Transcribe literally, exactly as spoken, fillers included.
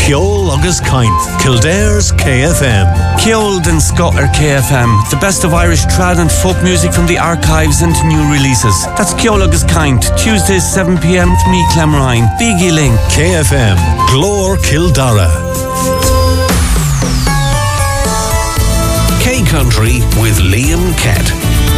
Ceol agus Caint, Kildare's K F M. Ceol den Scott or K F M, the best of Irish trad and folk music from the archives and new releases. That's Ceol agus Caint, Tuesdays seven p m with me, Clemrine. Biggie Link. K F M, Glór Kildara. K Country with Liam Kett.